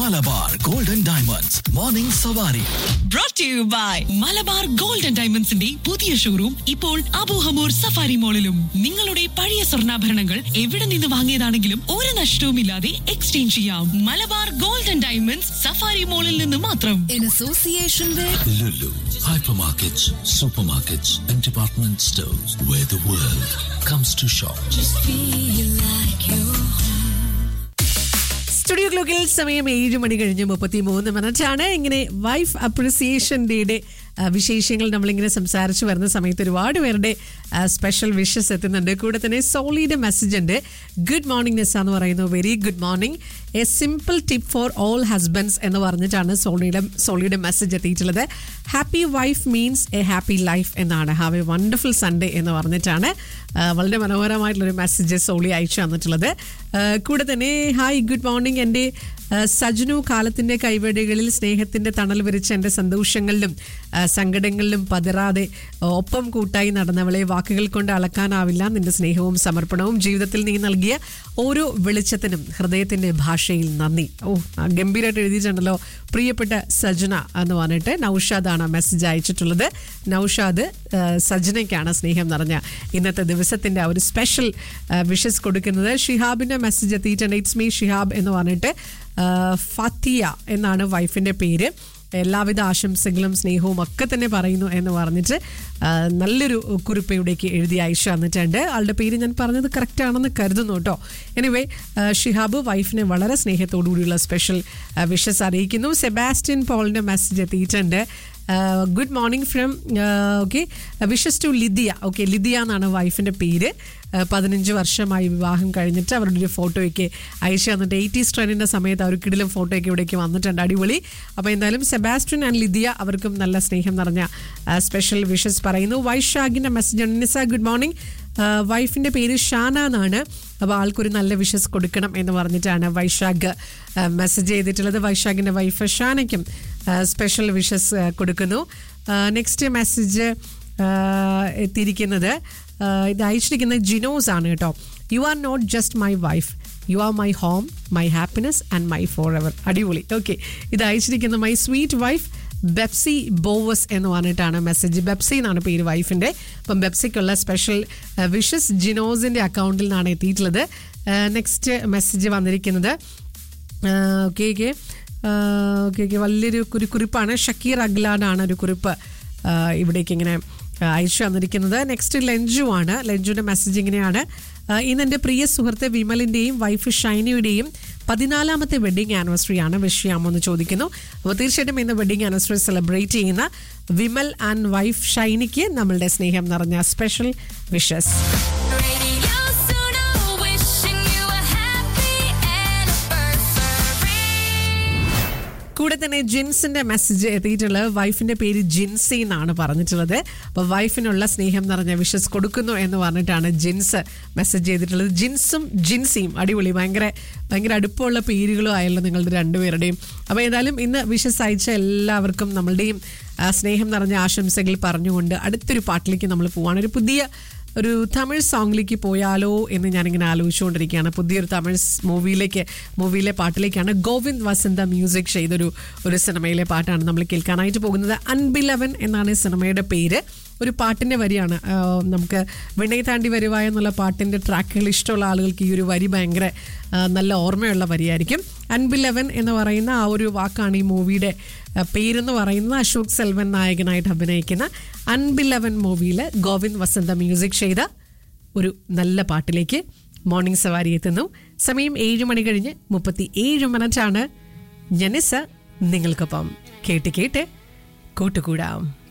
Malabar Golden Diamonds Morning Savari. Brought to you by Malabar Golden Diamondsന്റെ പുതിയ showroom ഇപ്പോൾ Abu Hamour safari മോളിലും. നിങ്ങളുടെ പഴയ സ്വർണ്ണാഭരണങ്ങൾ എവിടെ നിന്ന് വാങ്ങിയതാണെങ്കിലും ഒരു നഷ്ടവുമില്ലാതെ എക്സ്ചേഞ്ച് ചെയ്യാം. മലബാർ ഗോൾഡൻ ഡയമണ്ട്സ് സഫാരി മോളിൽ നിന്ന് മാത്രം. In association with Lulu, hypermarkets, supermarkets and department stores where the world comes to shop. Just feel like you're studio ക്ലോക്കിൽ സമയം 7 മണി കഴിഞ്ഞ് 33 മിനിറ്റാണ്. ഇങ്ങനെ വൈഫ് അപ്രിസിയേഷൻ ഡേയുടെ വിശേഷങ്ങൾ നമ്മളിങ്ങനെ സംസാരിച്ച് വരുന്ന സമയത്ത് ഒരുപാട് പേരുടെ സ്പെഷ്യൽ വിഷസ് എത്തുന്നുണ്ട്. കൂടെ തന്നെ സോളിയുടെ മെസ്സേജ് ഉണ്ട്. ഗുഡ് മോർണിംഗ് നെസ്സ എന്ന് പറയുന്നു. Very good morning. A simple tip for all husbands എന്ന് പറഞ്ഞിട്ടാണ് സോളിയുടെ മെസ്സേജ് എത്തിയിട്ടുള്ളത്. Happy wife means A happy life എന്നാണ്. ഹാവ് എ വണ്ടർഫുൾ സൺഡേ എന്ന് പറഞ്ഞിട്ടാണ് വളരെ മനോഹരമായിട്ടുള്ളൊരു മെസ്സേജ് സോളി അയച്ചു തന്നിട്ടുള്ളത്. കൂടെ തന്നെ ഹായ് ഗുഡ് മോർണിംഗ്. എൻ്റെ സജ്നു കാലത്തിൻ്റെ കൈവഴികളിൽ സ്നേഹത്തിൻ്റെ തണൽ വിരിച്ച എൻ്റെ സന്തോഷങ്ങളിലും സങ്കടങ്ങളിലും പതറാതെ ഒപ്പം കൂട്ടായി നടന്നവളെ വാക്കുകൾ കൊണ്ട് അളക്കാനാവില്ല. നിന്റെ സ്നേഹവും സമർപ്പണവും ജീവിതത്തിൽ നീ നൽകിയ ഓരോ വെളിച്ചത്തിനും ഹൃദയത്തിൻ്റെ ഭാഷയിൽ നന്ദി. ഗംഭീരമായിട്ട് എഴുതിയിട്ടുണ്ടല്ലോ പ്രിയപ്പെട്ട സജ്ന എന്ന് പറഞ്ഞിട്ട്. നൗഷാദാണ് മെസ്സേജ് അയച്ചിട്ടുള്ളത്. നൗഷാദ് സജ്നയ്ക്കാണ് സ്നേഹം നിറഞ്ഞ ഇന്നത്തെ ദിവസത്തിൻ്റെ ഒരു സ്പെഷ്യൽ വിഷസ് കൊടുക്കുന്നത്. ഷിഹാബിൻ്റെ മെസ്സേജ് എത്തിയിട്ടുണ്ട്. ഇറ്റ്സ് മീ ഷിഹാബ് എന്ന് പറഞ്ഞിട്ട്. ഫാത്തിയ എന്നാണ് വൈഫിൻ്റെ പേര്. എല്ലാവിധ ആശംസകളും സ്നേഹവും ഒക്കെ തന്നെ പറയുന്നു എന്ന് പറഞ്ഞിട്ട് നല്ലൊരു കുറിപ്പ് ഇവിടേക്ക് എഴുതി അയച്ചു തന്നിട്ടുണ്ട്. ആളുടെ പേര് ഞാൻ പറഞ്ഞത് കറക്റ്റ് ആണെന്ന് കരുതുന്നു കേട്ടോ. എനിവേ ഷിഹാബ് വൈഫിനെ വളരെ സ്നേഹത്തോടുകൂടിയുള്ള സ്പെഷ്യൽ വിഷസ് അറിയിക്കുന്നു. സെബാസ്റ്റ്യൻ പോളിൻ്റെ മെസ്സേജ് എത്തിയിട്ടുണ്ട്. Good morning from okay wishes to Lydia. Okay Lydia എന്നാണ് വൈഫിൻ്റെ പേര്. 15 വർഷമായി വിവാഹം കഴിഞ്ഞിട്ട് അവരുടെ ഒരു ഫോട്ടോയ്ക്ക് അയച്ചു തന്നിട്ട് 80s ട്രെൻഡിൻ്റെ സമയത്ത് അവർക്കിടയിലും ഫോട്ടോയ്ക്ക് ഇവിടേക്ക് വന്നിട്ടുണ്ട്. അടിപൊളി. അപ്പോൾ എന്തായാലും സെബാസ്റ്റ്യൻ ആൻഡ് ലിദിയ അവർക്കും നല്ല സ്നേഹം നിറഞ്ഞ സ്പെഷ്യൽ വിഷസ് പറയുന്നു. വൈശാഖിൻ്റെ മെസ്സേജ്. നിസ ഗുഡ് മോർണിംഗ്. വൈഫിൻ്റെ പേര് ഷാന എന്നാണ്. അപ്പോൾ ആൾക്കൊരു നല്ല വിഷസ് കൊടുക്കണം എന്ന് പറഞ്ഞിട്ടാണ് വൈശാഖ് മെസ്സേജ് ചെയ്തിട്ടുള്ളത്. വൈശാഖിൻ്റെ വൈഫ് ഷാനയ്ക്കും സ്പെഷ്യൽ വിഷസ് കൊടുക്കുന്നു. നെക്സ്റ്റ് മെസ്സേജ് എത്തിയിരിക്കുന്നത് ഇത് അയച്ചിരിക്കുന്നത് ജിനോസ് ആണ് കേട്ടോ. You are not just my wife, you are my home, my happiness and my for ever. അടിപൊളി. ഓക്കെ ഇത് അയച്ചിരിക്കുന്നത് മൈ സ്വീറ്റ് വൈഫ് ബെപ്സി ബോവസ് എന്ന് പറഞ്ഞിട്ടാണ് മെസ്സേജ്. ബെപ്സി എന്നാണ് പേര് വൈഫിൻ്റെ. അപ്പം ബെപ്സിക്കുള്ള സ്പെഷ്യൽ വിഷസ് ജിനോസിൻ്റെ അക്കൗണ്ടിൽ നിന്നാണ് എത്തിയിട്ടുള്ളത്. നെക്സ്റ്റ് മെസ്സേജ് വന്നിരിക്കുന്നത് ഓക്കെ ഓക്കെ ഓക്കെ ഓക്കെ വലിയൊരു കുറിപ്പാണ്. ഷക്കീർ അഗ്ലാഡാണ് ഒരു കുറിപ്പ് ഇവിടേക്ക് ഇങ്ങനെ അയച്ചു തന്നിരിക്കുന്നത്. നെക്സ്റ്റ് ലഞ്ചു ആണ്. ലഞ്ചുവിൻ്റെ മെസ്സേജ് ഇങ്ങനെയാണ്. ഇന്ന് എൻ്റെ പ്രിയ സുഹൃത്ത് വിമലിൻ്റെയും വൈഫ് ഷൈനിയുടെയും 14ാമത്തെ വെഡിങ് ആനിവേഴ്സറി ആണ്. വിഷ് ചെയ്യാമോ എന്ന് ചോദിക്കുന്നു. അപ്പോൾ തീർച്ചയായിട്ടും ഇന്ന് വെഡിങ് ആനിവേഴ്സറി സെലിബ്രേറ്റ് ചെയ്യുന്ന വിമൽ ആൻഡ് വൈഫ് ഷൈനിക്ക് നമ്മളുടെ സ്നേഹം നിറഞ്ഞ സ്പെഷ്യൽ വിഷസ്. കൂടെ തന്നെ ജിൻസിന്റെ മെസ്സേജ് എത്തിയിട്ടുള്ളത്. വൈഫിന്റെ പേര് ജിൻസി എന്നാണ് പറഞ്ഞിട്ടുള്ളത്. അപ്പോൾ വൈഫിനുള്ള സ്നേഹം നിറഞ്ഞ വിഷസ് കൊടുക്കുന്നു എന്ന് പറഞ്ഞിട്ടാണ് ജിൻസ് മെസ്സേജ് ചെയ്തിട്ടുള്ളത്. ജിൻസും ജിൻസിയും അടിപൊളി. ഭയങ്കര അടുപ്പമുള്ള പേരുകളും ആയല്ലോ നിങ്ങളുടെ രണ്ടുപേരുടെയും. അപ്പോൾ ഏതായാലും ഇന്ന് വിഷസ് അയച്ച എല്ലാവർക്കും നമ്മളുടെയും സ്നേഹം നിറഞ്ഞ ആശംസകൾ പറഞ്ഞുകൊണ്ട് അടുത്തൊരു പാട്ടിലേക്ക് നമ്മൾ പോവാണ്. ഒരു തമിഴ് സോങ്ങിലേക്ക് പോയാലോ എന്ന് ഞാനിങ്ങനെ ആലോചിച്ചുകൊണ്ടിരിക്കുകയാണ്. പുതിയൊരു തമിഴ് മൂവിയിലെ പാട്ടിലേക്കാണ്. ഗോവിന്ദ് വസന്ത മ്യൂസിക് ചെയ്തൊരു സിനിമയിലെ പാട്ടാണ് നമ്മൾ കേൾക്കാനായിട്ട് പോകുന്നത്. അൻബിലവൻ എന്നാണ് ഈ സിനിമയുടെ പേര്. ഒരു പാട്ടിൻ്റെ വരിയാണ്. നമുക്ക് വിണയ താണ്ടി വരുവായ എന്നുള്ള പാട്ടിൻ്റെ ട്രാക്കുകൾ ഇഷ്ടമുള്ള ആളുകൾക്ക് ഈ ഒരു വരി ഭയങ്കര നല്ല ഓർമ്മയുള്ള വരിയായിരിക്കും. അൻബിലവൻ എന്ന് പറയുന്ന ആ ഒരു വാക്കാണ് ഈ മൂവിയുടെ പേരെന്ന് പറയുന്നത്. അശോക് സെൽവൻ നായകനായിട്ട് അഭിനയിക്കുന്ന അൻബിലവൻ മൂവിയിൽ ഗോവിന്ദ് വസന്ത മ്യൂസിക് ചെയ്ത ഒരു നല്ല പാട്ടിലേക്ക് മോർണിംഗ് സവാരി എത്തുന്നു. സമയം 7 മണി കഴിഞ്ഞ് 37 മിനിറ്റാണ്. ജനിസ നിങ്ങൾക്കൊപ്പം കേട്ട് കൂട്ടുകൂടാം.